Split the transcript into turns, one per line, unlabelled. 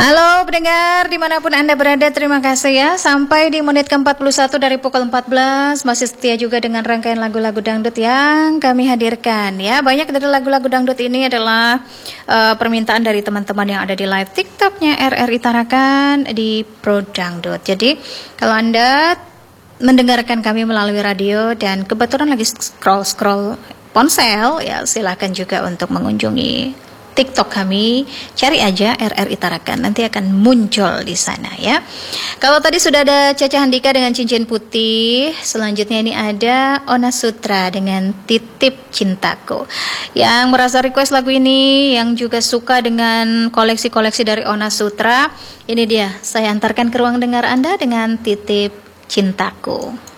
Halo pendengar dimanapun Anda berada, terima kasih ya. Sampai di menit ke-41 dari pukul 14 masih setia juga dengan rangkaian lagu-lagu dangdut yang kami hadirkan ya. Banyak dari lagu-lagu dangdut ini adalah permintaan dari teman-teman yang ada di live TikToknya RRI Tarakan di Pro Dangdut. Jadi kalau Anda mendengarkan kami melalui radio dan kebetulan lagi scroll ponsel ya, silahkan juga untuk mengunjungi TikTok kami, cari aja RRI Tarakan, nanti akan muncul di sana ya. Kalau tadi sudah ada Caca Handika dengan Cincin Putih, selanjutnya ini ada Ona Sutra dengan Titip Cintaku. Yang merasa request lagu ini, yang juga suka dengan koleksi-koleksi dari Ona Sutra, ini dia, saya antarkan ke ruang dengar Anda dengan Titip Cintaku.